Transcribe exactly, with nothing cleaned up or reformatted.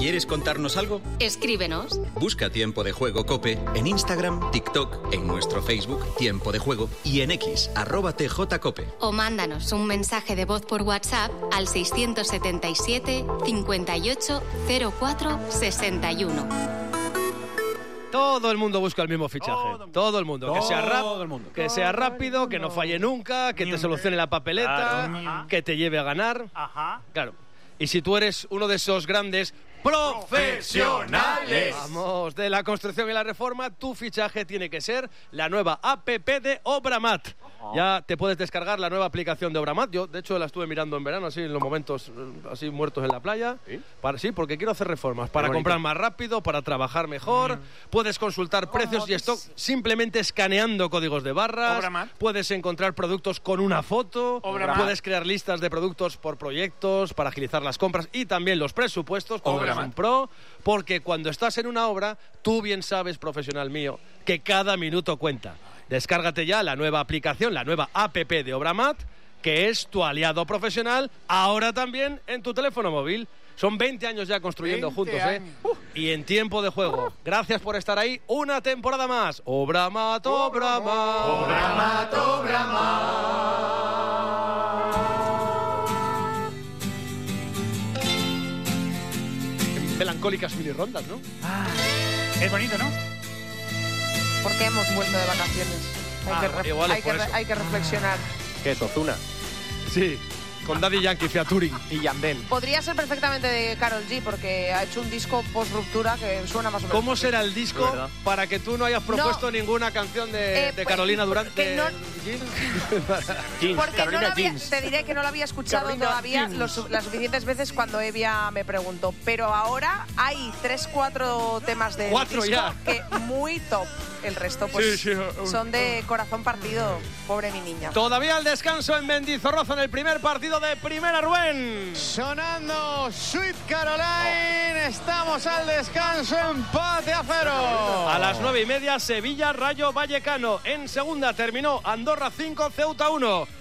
¿Quieres contarnos algo? Escríbenos. Busca Tiempo de Juego COPE en Instagram, TikTok, en nuestro Facebook Tiempo de Juego y en X, arroba tjcope. O mándanos un mensaje de voz por WhatsApp al seiscientos setenta y siete, cincuenta y ocho, cero cuatro, sesenta y uno. Todo el mundo busca el mismo fichaje. Todo, todo el mundo. Todo que sea, rap, el mundo. que sea rápido, que no falle nunca, que te solucione la papeleta, Claro. que te lleve a ganar. Ajá. Claro. Y si tú eres uno de esos grandes profesionales, vamos, de la construcción y la reforma, tu fichaje tiene que ser la nueva app de Obramat. Ya te puedes descargar la nueva aplicación de Obramat. Yo, de hecho, la estuve mirando en verano, así en los momentos así muertos en la playa. ¿Sí? Para, sí, porque quiero hacer reformas. Para comprar más rápido, para trabajar mejor. Mm. Puedes consultar precios y stock simplemente escaneando códigos de barras. Obramat. Puedes encontrar productos con una foto. Obramat. Puedes crear listas de productos por proyectos para agilizar las compras y también los presupuestos. Como eres un pro, porque cuando estás en una obra, tú bien sabes, profesional mío, que cada minuto cuenta. Descárgate ya la nueva aplicación, la nueva app de Obramat, que es tu aliado profesional, ahora también en tu teléfono móvil. Son veinte años ya construyendo juntos, ¿eh? Uh, y en Tiempo de Juego. Gracias por estar ahí una temporada más. Obramat, Obramat. Obramat, Obramat. Melancólicas mini rondas, ¿no? Ah, es bonito, ¿no? Porque hemos vuelto de vacaciones. Hay, Ah, que, ref- igual es hay, que, por re- eso. hay que reflexionar. ¿Qué es Ozuna? Sí, con Daddy Yankee, featuring. Y Yandel. Podría ser perfectamente de Karol G, porque ha hecho un disco post-ruptura que suena más o menos. ¿Cómo así. será el disco De verdad. para que tú no hayas propuesto No. ninguna canción de, Eh, de pues, Carolina Durante? que no- Jeans, Porque no Carolina lo había, Jeans. te diré que no lo había escuchado Carolina todavía Jeans. lo su- las suficientes veces cuando Evia me preguntó. Pero ahora hay tres, cuatro temas de Cuatro disco ya. que muy top. El resto, pues, Sí, sí, uh, son de corazón partido. Pobre mi niña. Todavía el descanso en Mendizorroza en el primer partido de Primera, Rubén. Sonando Sweet Caroline, estamos al descanso, empate a cero. A las nueve y media, Sevilla, Rayo Vallecano. En segunda terminó Andorra cinco, Ceuta uno.